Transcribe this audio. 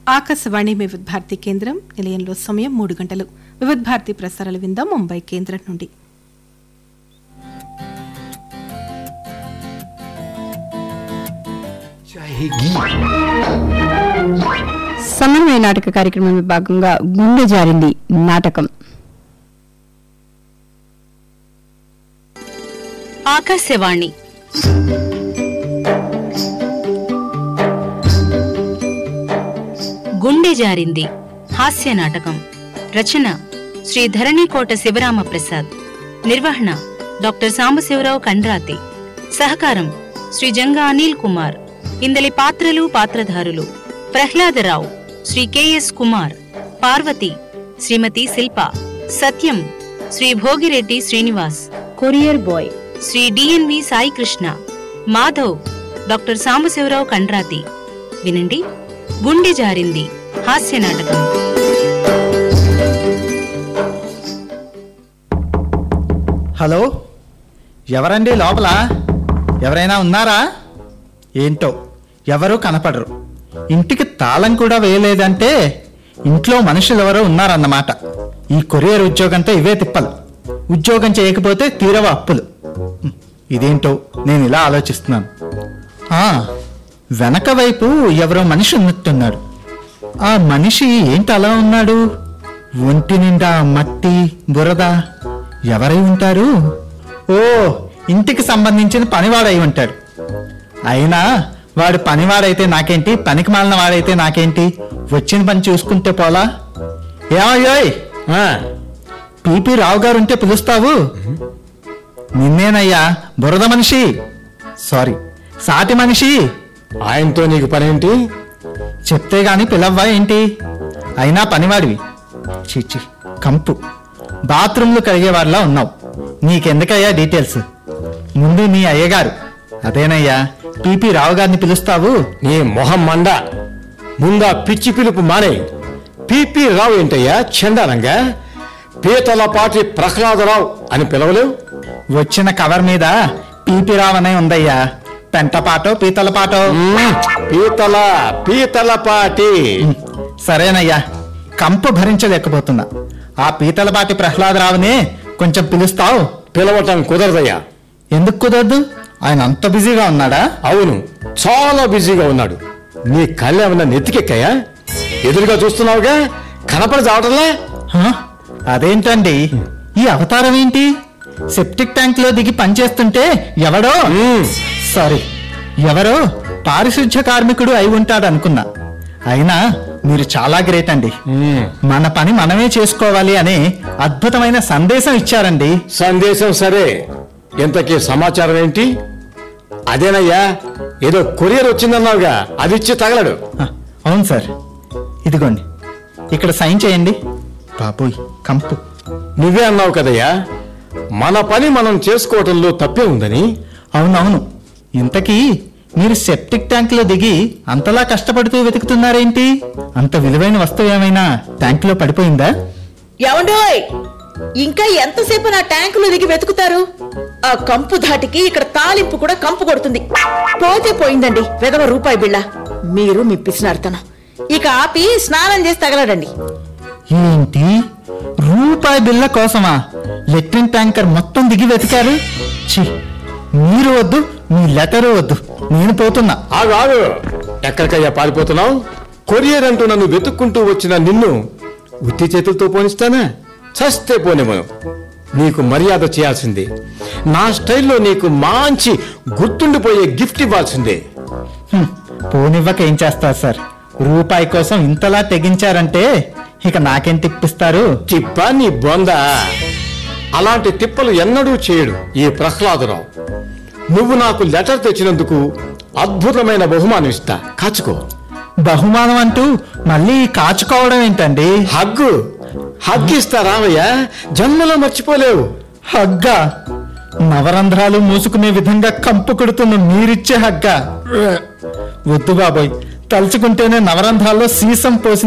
ఆకాశవాణి వివిధ భారతి కేంద్రం నిలయంలో సమయం 3 గంటలు. వివిధ భారతి ప్రసారాలు విందాం ముంబై కేంద్రం నుండి. సమన్వయ నాటక కార్యక్రమంలో భాగంగా గుండె జారింది నాటకం. ఆకాశవాణి గుండె జారింది హాస్య నాటకం. రచన శ్రీ ధరణికోట శివరామ ప్రసాద్. నిర్వహణ డాక్టర్ సాంబశివరావు కండ్రాతి. సహకారం శ్రీ జంగా అనిల్ కుమార్. ఇందలి పాత్రలు పాత్రధారులు: ప్రహ్లాదరావు శ్రీ కెఎస్ కుమార్, పార్వతి శ్రీమతి శిల్ప, సత్యం Shri Bhogireddy Srinivas, courier boy Shri DNV Sai Krishna, Madhav doctor Sambasivarao Kandrathi. వినండి గుండె జారింది హాస్య నాటకం. హలో, ఎవరండి లోపల? ఎవరైనా ఉన్నారా? ఏంటో ఎవరూ కనపడరు. ఇంటికి తాళం కూడా వేయలేదంటే ఇంట్లో మనుషులు ఎవరో ఉన్నారన్నమాట. ఈ కొరియర్ ఉద్యోగంతో ఇవే తిప్పలు. ఉద్యోగం చేయకపోతే తీరవ అప్పులు. ఇదేంటో నేను ఇలా ఆలోచిస్తున్నాను. వెనక వైపు ఎవరో మనిషి ఉన్నట్టున్నాడు. ఆ మనిషి ఏంటి అలా ఉన్నాడు? ఒంటి నిండా మట్టి బురద. ఎవరై ఉంటారు? ఓ, ఇంటికి సంబంధించిన పనివాడై ఉంటాడు. అయినా వాడు పనివాడైతే నాకేంటి, పనికి మాలిన వాడైతే నాకేంటి? వచ్చిన పని చూసుకుంటే పోలా? ఏమయ్యోయ్, పిపి రావు గారు ఉంటే పిలుస్తావు? నిన్నేనయ్యా, బురద మనిషి, సారీ సాటి మనిషి. ఆయనతో నీకు పనేంటి? చెప్తే గాని పిలవ్వా ఏంటి? అయినా పనివాడివి. చిచ్చి కంపు. బాత్రూంలు కడిగేవాడిలా ఉన్నావు. నీకెందుకయ్యా డీటెయిల్స్? ముందు నీ అయ్యగారు, అదేనయ్యా పిపి రావు గారిని పిలుస్తావు? నీ మొహం మండ. ముందా పిచ్చి పిలుపు మానే. పిపి రావు ఏంటయ్యా చండాలంగా? పీతలపాటి ప్రహ్లాదరావు అని పిలవలేవు? వచ్చిన కవర్ మీద పిపి రావు అనే ఉందయ్యా. పెంటపాటో పీతలపాటో? పీతలపాటి. సరేనయ్యా, కంపు భరించలేకపోతున్నా. ఆ పీతలపాటి ప్రహ్లాదరావునే కొంచెం పిలుస్తావు? పిలవటం కుదరదయ్యా. ఎందుకు కుదరదు? ఆయన అంత బిజీగా ఉన్నాడా? అవును, చాలా బిజీగా ఉన్నాడు. నీ కళ్ళు ఏమన్నా నెత్తికెక్కాయా? ఎదురుగా చూస్తున్నావుగా, కనపడి చావటంలా? అదేంటండి ఈ అవతారం ఏంటి? సెప్టిక్ ట్యాంక్ లో దిగి పనిచేస్తుంటే ఎవడో ఎవరో పారిశుధ్య కార్మికుడు అయి ఉంటాడు అనుకున్నా. అయినా మీరు చాలా గ్రేట్ అండి. మన పని మనమే చేసుకోవాలి అనే అద్భుతమైన సందేశం ఇచ్చారండి. సందేశం సరే, ఇంతకీ సమాచారం ఏంటి? అదేనయ్యా, ఏదో కొరియర్ వచ్చిందన్నావుగా, అది ఇచ్చి తగలడు. అవును సార్, ఇదిగోండి, ఇక్కడ సైన్ చేయండి. బాబోయ్ కంపు. నువ్వే అన్నావు కదయ్యా, మన పని మనం చేసుకోవటంలో తప్పే ఉందని. అవునవును. ఇంతకీ మీరు సెప్టిక్ ట్యాంక్ లో దిగి అంతలా కష్టపడుతూ వెతుకుతున్నారేంటి? అంత విలువైన వస్తువు ఏమైనా ట్యాంక్ లో పడిపోయిందా? ఏమండోయ్, ఇంకా ఎంతసేపు నా ట్యాంకులో దిగి వెతుకుతారు? ఆ కంపు ధాటికి ఇక్కడ తాలింపు కూడా కంపు కొడుతుంది. పోతే పోయిందండి వెదవ రూపాయి బిళ్ళ. మీరు మిప్పిసినాడుతాను. ఇక ఆపి స్నానం చేసి తగలడండి. ఏంటి, రూపాయి బిళ్ళ కోసమా లెట్రిన్ ట్యాంకర్ మొత్తం దిగి వెతికారు? ఛీ, మీరు వద్దు, మీ లెటరు వద్దు, నేను పోతున్నా. ఆగు, ఎక్కడికయ్యా పారిపోతున్నావు? కొరియర్ అంటూ నన్ను వెతుక్కుంటూ వచ్చిన నిన్ను ఉత్తి చేతులతో పోనిస్తానా? చస్తే పోనేమను. నీకు మర్యాద చేయాల్సిందే. నా స్టైల్లో నీకు మంచి గుర్తుండిపోయే గిఫ్ట్ ఇవ్వాల్సిందే. పోనివ్వక ఏం చేస్తారు సార్? రూపాయి కోసం ఇంతలా తెగించారంటే ఇక నాకేం తిప్పిస్తారు? తిప్ప నీ బొంద. అలాంటి తిప్పలు ఎన్నడూ చేయడు ఈ ప్రహ్లాదరావు. నువ్వు నాకు లెటర్ తెచ్చినందుకు అద్భుతమైన బహుమానం ఇస్తా, కాచుకో. బహుమానం అంటూ మళ్ళీ కాచుకోవడం ఏంటండి? హగ్గిస్తా రావయ్యా, జన్మలో మర్చిపోలేవు. హగ్గా? నవరంధ్రాలు మూసుకునే విధంగా కంపు కొడుతున్న మీరిచ్చే హగ్గా? వద్దు బాబోయ్, తలుచుకుంటేనే నవరంధ్రాల్లో సీసం పోసి